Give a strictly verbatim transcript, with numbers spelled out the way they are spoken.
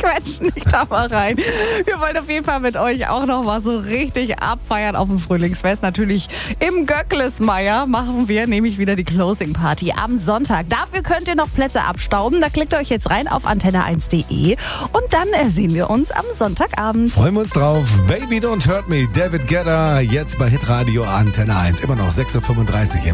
quetschen dich da mal rein. Wir wollen auf jeden Fall mit euch auch noch mal so richtig abfeiern auf dem Frühlingsfest. Natürlich im Göcklesmeier machen wir nämlich wieder die Closing Party am Sonntag. Dafür könnt ihr noch Plätze abstauben. Da klickt ihr euch jetzt rein auf antenne eins punkt de und dann sehen wir uns am Sonntagabend. Freuen wir uns drauf. Baby Don't Hurt Me, David Guetta, jetzt bei Hitradio Antenne eins. Immer noch sechs Uhr fünfunddreißig.